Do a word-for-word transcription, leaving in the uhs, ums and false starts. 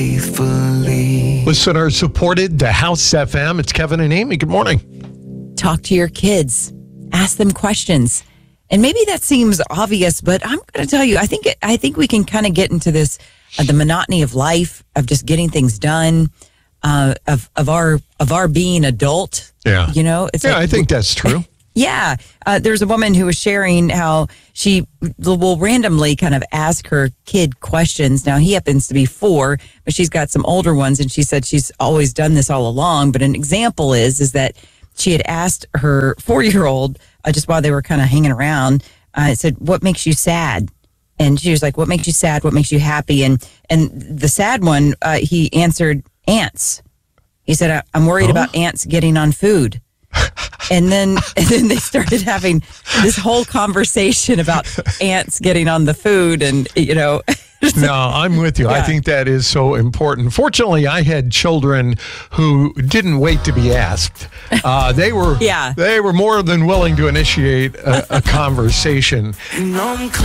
Listener supported to House F M. It's Kevin and Amy. Good morning. Talk to your kids. Ask them questions. And maybe that seems obvious, but I'm going to tell you, I think it, I think we can kind of get into this, uh, the monotony of life, of just getting things done, uh, of of our of our being adult. Yeah. You know? It's yeah, like, I think that's true. Yeah. Uh, there's a woman who was sharing how she will randomly kind of ask her kid questions. Now, he happens to be four, but she's got some older ones, and she said she's always done this all along. But an example is, is that she had asked her four-year-old, uh, just while they were kind of hanging around, uh, said, what makes you sad? And she was like, what makes you sad? What makes you happy? And and the sad one, uh, he answered, ants. He said, I'm worried oh. about ants getting on food. And then, and then they started having this whole conversation about ants getting on the food, and you know. No, I'm with you. Yeah. I think that is so important. Fortunately, I had children who didn't wait to be asked. Uh, they were, yeah. they were more than willing to initiate a, a conversation.